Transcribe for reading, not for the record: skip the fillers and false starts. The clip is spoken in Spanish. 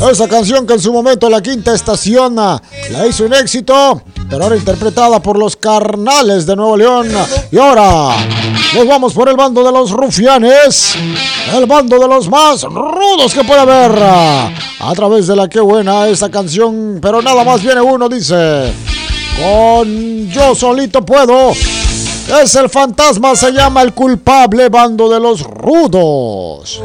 Esa canción que en su momento la Quinta Estación la hizo un éxito, pero ahora interpretada por los Carnales de Nuevo León. Y ahora nos vamos por el bando de los rufianes, el bando de los más rudos que puede haber. A través de la Qué Buena esa canción, pero nada más viene uno, dice: con Yo Solito Puedo. Es el fantasma, se llama El Culpable, bando de los rudos.